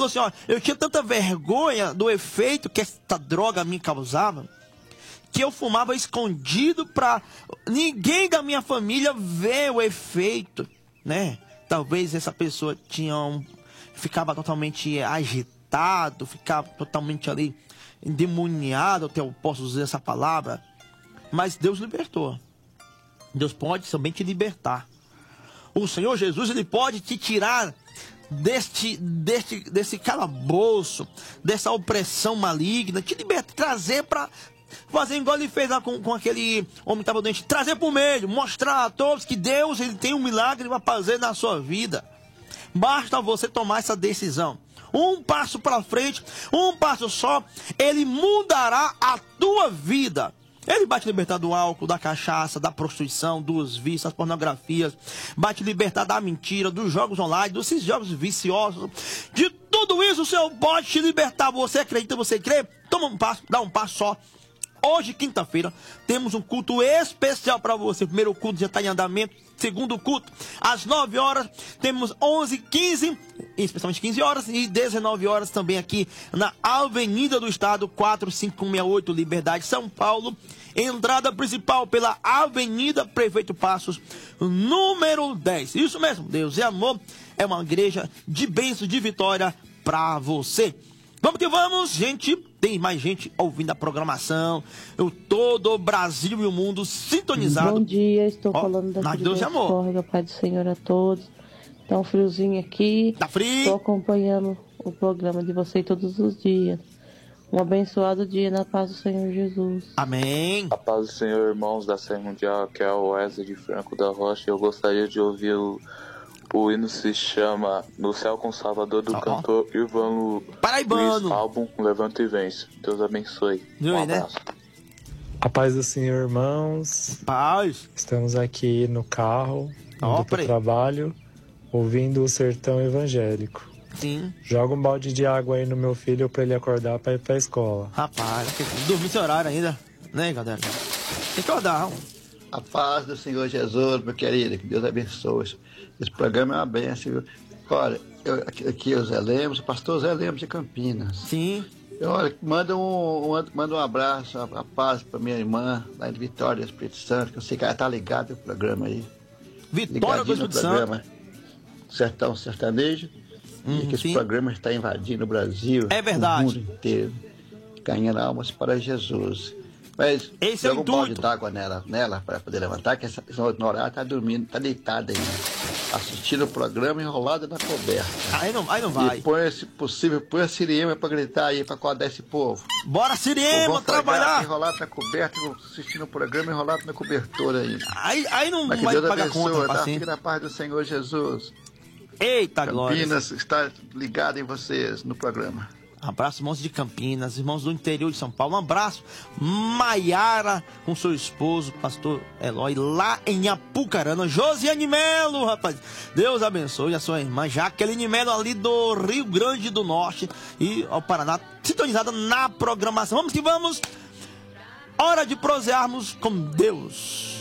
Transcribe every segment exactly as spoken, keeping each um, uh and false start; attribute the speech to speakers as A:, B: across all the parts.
A: falou assim, ó, eu tinha tanta vergonha do efeito que essa droga me causava, que eu fumava escondido pra ninguém da minha família ver o efeito, né? Talvez essa pessoa tinha um, ficava totalmente agitado, ficava totalmente ali endemoniado, até eu posso usar essa palavra, mas Deus libertou. Deus pode também te libertar. O Senhor Jesus, Ele pode te tirar deste, deste, desse calabouço, dessa opressão maligna, te libertar, trazer para fazer igual Ele fez lá com, com aquele homem que estava doente, trazer por meio, mostrar a todos que Deus, Ele tem um milagre para fazer na sua vida. Basta você tomar essa decisão. Um passo para frente, um passo só, Ele mudará a tua vida. Ele vai te libertar do álcool, da cachaça, da prostituição, dos vícios, das pornografias. Vai te libertar da mentira, dos jogos online, desses jogos viciosos. De tudo isso o Senhor pode te libertar. Você acredita, você crê? Toma um passo, dá um passo só. Hoje, quinta-feira, temos um culto especial para você. O primeiro culto já está em andamento. Segundo culto, às nove horas, temos onze, quinze, especialmente quinze horas, e dezenove horas também aqui na Avenida do Estado, quatro cinco seis oito, Liberdade, São Paulo. Entrada principal pela Avenida Prefeito Passos, número dez. Isso mesmo, Deus é amor, é uma igreja de bênção, de vitória para você. Vamos que vamos, gente. Tem mais gente ouvindo a programação. Eu, todo o Brasil e o mundo sintonizado.
B: Bom dia, estou
A: Ó,
B: falando daqui
A: de Deus e amor.
B: Córrega, Pai do Senhor a todos. Tá um friozinho aqui.
A: Tá frio.
B: Estou acompanhando o programa de vocês todos os dias. Um abençoado dia na paz do Senhor Jesus.
A: Amém.
C: A paz do Senhor, irmãos da Série Mundial, que é o Wesley de Franco da Rocha. Eu gostaria de ouvir o, o hino se chama No Céu com Salvador, do
A: oh,
C: cantor Ivano
A: Paraibano.
C: Luiz, álbum Levanta e Vence. Deus abençoe. Um abraço.
A: Né?
D: A paz do Senhor, irmãos.
A: Paz.
D: Estamos aqui no carro, indo
A: oh,
D: para o trabalho, ouvindo o Sertão Evangélico.
A: Sim.
D: Joga um balde de água aí no meu filho para ele acordar para ir para a escola.
A: Rapaz, dormir esse horário ainda, né, galera? Tem que acordar.
E: A paz do Senhor Jesus, meu querido, que Deus abençoe. Esse programa é uma bênção. Olha, eu, aqui, aqui é o Zé Lemos, o pastor Zé Lemos de Campinas.
A: Sim.
E: Eu, olha, manda um, um, manda um abraço, a, a paz para minha irmã, lá de Vitória, Espírito Santo, que eu sei que ela tá ligada no programa aí.
A: Vitória do Espírito Santo.
E: Sertão Sertanejo. Hum, e que esse sim. programa está invadindo o Brasil,
A: é verdade.
E: O mundo inteiro, ganhando almas para Jesus. Mas
A: esse joga
E: é um balde d'água nela, nela para poder levantar, que essa horário está dormindo, está deitada ainda, assistindo o programa enrolada na coberta.
A: Aí não, aí não vai.
E: E põe, se possível, põe a Siriema para gritar aí, para acordar esse povo.
A: Bora, Siriema, trabalhar!
E: Enrolado na coberta, assistindo o programa enrolado na cobertura aí.
A: Aí, aí não
E: Mas
A: vai
E: Deus
A: pagar
E: abençoe,
A: conta,
E: tá? Fique na paz do Senhor Jesus.
A: Eita, glória.
E: Campinas está ligado em vocês no programa.
A: Um abraço, irmãos de Campinas, irmãos do interior de São Paulo. Um abraço, Maiara, com seu esposo, pastor Eloy, lá em Apucarana. Josiane Melo, rapaz. Deus abençoe a sua irmã Jaqueline Melo, ali do Rio Grande do Norte e ao Paraná, sintonizada na programação. Vamos que vamos. Hora de prosearmos com Deus.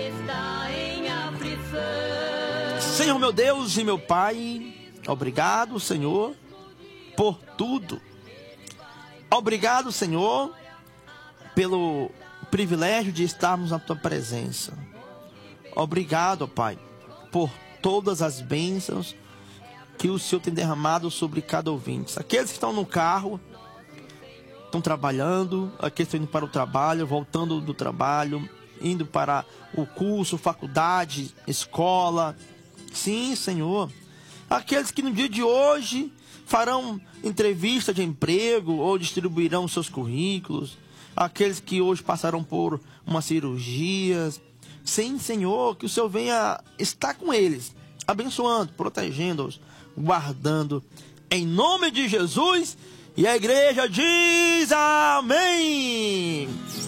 A: Senhor, meu Deus e meu Pai, obrigado, Senhor, por tudo. Obrigado, Senhor, pelo privilégio de estarmos na Tua presença. Obrigado, Pai, por todas as bênçãos que o Senhor tem derramado sobre cada ouvinte. Aqueles que estão no carro, estão trabalhando, aqueles que estão indo para o trabalho, voltando do trabalho, indo para o curso, faculdade, escola. Sim, Senhor. Aqueles que no dia de hoje farão entrevista de emprego ou distribuirão seus currículos. Aqueles que hoje passarão por uma cirurgia. Sim, Senhor, que o Senhor venha estar com eles, abençoando, protegendo-os, guardando. Em nome de Jesus. E a igreja diz amém.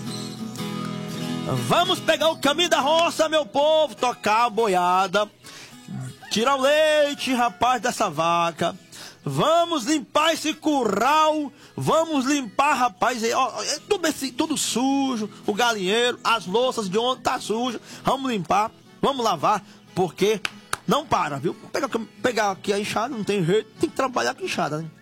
A: Vamos pegar o caminho da roça, meu povo, tocar a boiada, tirar o leite, rapaz, dessa vaca. Vamos limpar esse curral. Vamos limpar, rapaz, é, ó, é tudo, esse, tudo sujo. O galinheiro, as louças de onde tá sujo. Vamos limpar, vamos lavar, porque não para, viu? Pegar, pegar aqui a enxada, não tem jeito, tem que trabalhar com enxada, né?